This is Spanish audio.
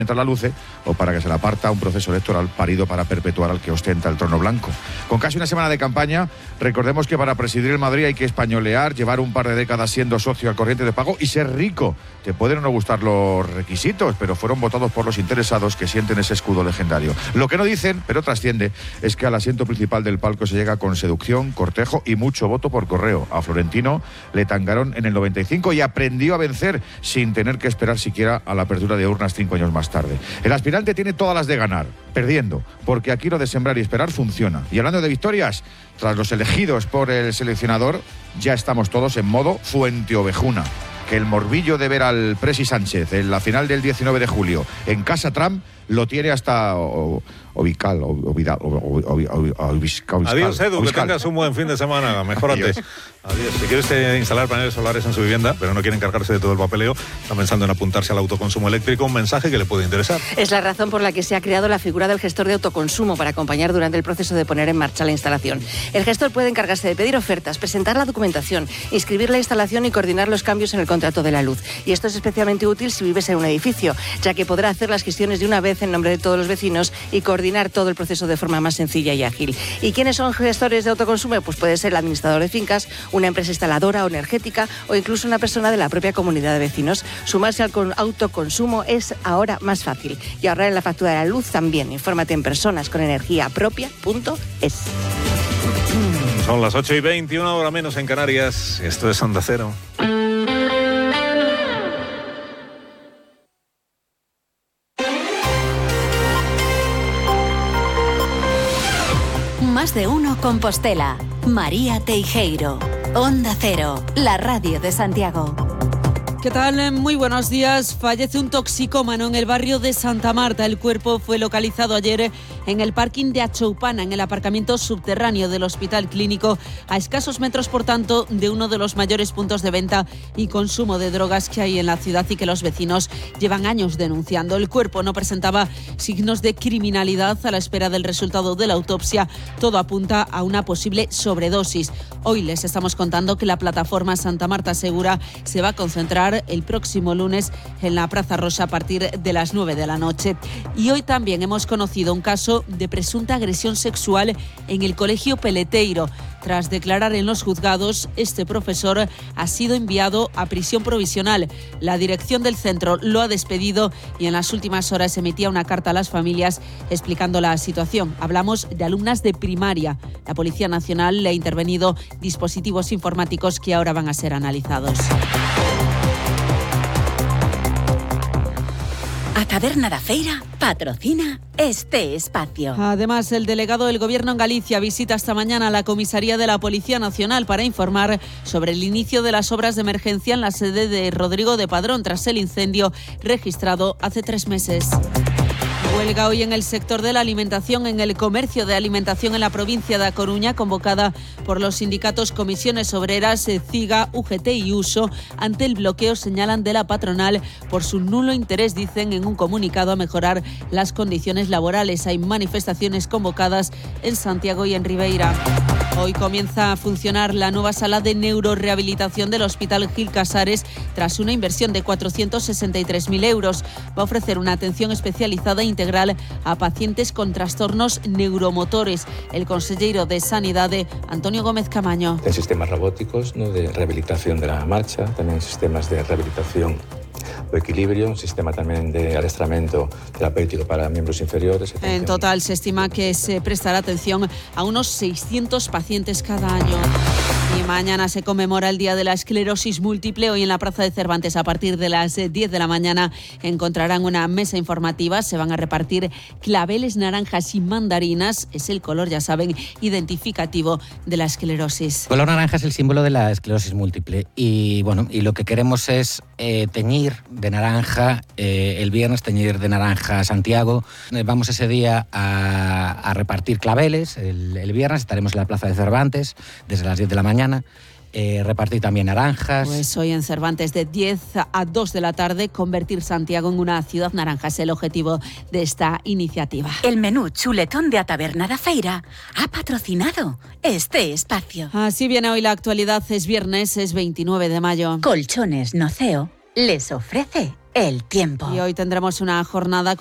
mientras la luce, o para que se la parta un proceso electoral parido para perpetuar al que ostenta el trono blanco. Con casi una semana de campaña, recordemos que para presidir el Madrid hay que españolear, llevar un par de décadas siendo socio al corriente de pago y ser rico. Te pueden no gustar los requisitos, pero fueron votados por los interesados que sienten ese escudo legendario. Lo que no dicen, pero trasciende, es que al asiento principal del palco se llega con seducción, cortejo y mucho voto por correo. A Florentino le tangaron en el 95 y aprendió a vencer sin tener que esperar siquiera a la apertura de urnas 5 años más tarde. El aspirante tiene todas las de ganar, perdiendo, porque aquí lo de sembrar y esperar funciona. Y hablando de victorias, tras los elegidos por el seleccionador, ya estamos todos en modo Fuenteovejuna. Que el morbillo de ver al Presi Sánchez en la final del 19 de julio en Casa Trump lo tiene hasta Ovical. Adiós, Edu, que tengas un buen fin de semana. Mejórate. Adiós. Si quieres instalar paneles solares en su vivienda, pero no quiere encargarse de todo el papeleo, está pensando en apuntarse al autoconsumo eléctrico, un mensaje que le puede interesar. Es la razón por la que se ha creado la figura del gestor de autoconsumo para acompañar durante el proceso de poner en marcha la instalación. El gestor puede encargarse de pedir ofertas, presentar la documentación, inscribir la instalación y coordinar los cambios en el contrato de la luz. Y esto es especialmente útil si vives en un edificio, ya que podrá hacer las gestiones de una vez en nombre de todos los vecinos y coordinar todo el proceso de forma más sencilla y ágil. ¿Y quiénes son gestores de autoconsumo? Pues puede ser el administrador de fincas, una empresa instaladora o energética o incluso una persona de la propia comunidad de vecinos. Sumarse al autoconsumo es ahora más fácil y ahorrar en la factura de la luz también. Infórmate en personasconenergiapropia.es. Son las 8:20, una hora menos en Canarias. Esto es Onda Cero. Más de uno Compostela. María Teijeiro. Onda Cero, la radio de Santiago. ¿Qué tal? Muy buenos días. Fallece un toxicómano en el barrio de Santa Marta. El cuerpo fue localizado ayer en el parking de Achoupana, en el aparcamiento subterráneo del Hospital Clínico, a escasos metros, por tanto, de uno de los mayores puntos de venta y consumo de drogas que hay en la ciudad y que los vecinos llevan años denunciando. El cuerpo no presentaba signos de criminalidad. A la espera del resultado de la autopsia, todo apunta a una posible sobredosis. Hoy les estamos contando que la plataforma Santa Marta Segura se va a concentrar el próximo lunes en la Plaza Rosa a partir de las 9 de la noche. Y hoy también hemos conocido un caso de presunta agresión sexual en el Colegio Peleteiro. Tras declarar en los juzgados, este profesor ha sido enviado a prisión provisional. La dirección del centro lo ha despedido y en las últimas horas emitía una carta a las familias explicando la situación. Hablamos de alumnas de primaria. La Policía Nacional le ha intervenido dispositivos informáticos que ahora van a ser analizados. A Taberna da Feira patrocina este espacio. Además, el delegado del Gobierno en Galicia visita esta mañana la comisaría de la Policía Nacional para informar sobre el inicio de las obras de emergencia en la sede de Rodrigo de Padrón tras el incendio registrado hace 3 meses. Huelga hoy en el sector de la alimentación, en el comercio de alimentación en la provincia de A Coruña, convocada por los sindicatos Comisiones Obreras, CIGA, UGT y USO, ante el bloqueo, señalan, de la patronal por su nulo interés, dicen en un comunicado, a mejorar las condiciones laborales. Hay manifestaciones convocadas en Santiago y en Ribeira. Hoy comienza a funcionar la nueva sala de neurorehabilitación del Hospital Gil Casares tras una inversión de 463.000 euros. Va a ofrecer una atención especializada e integral a pacientes con trastornos neuromotores. El consejero de Sanidade, Antonio Gómez Camaño. Hay sistemas robóticos, ¿no?, de rehabilitación de la marcha, también sistemas de rehabilitación o equilibrio, un sistema también de adiestramiento terapéutico para miembros inferiores. En total se estima que se prestará atención a unos 600 pacientes cada año. Y mañana se conmemora el Día de la Esclerosis Múltiple. Hoy en la Plaza de Cervantes, a partir de las 10 de la mañana, encontrarán una mesa informativa. Se van a repartir claveles, naranjas y mandarinas. Es el color, ya saben, identificativo de la esclerosis. El color naranja es el símbolo de la esclerosis múltiple. Y bueno, y lo que queremos es teñir de naranja, el viernes teñir de naranja Santiago. Vamos ese día a repartir claveles. El viernes estaremos en la Plaza de Cervantes desde las 10 de la mañana. Repartir también naranjas. Pues hoy en Cervantes de 10 a 2 de la tarde, convertir Santiago en una ciudad naranja es el objetivo de esta iniciativa. El menú chuletón de A Taberna da Feira ha patrocinado este espacio. Así viene hoy la actualidad. Es viernes, es 29 de mayo. Colchones Noceo les ofrece el tiempo. Y hoy tendremos una jornada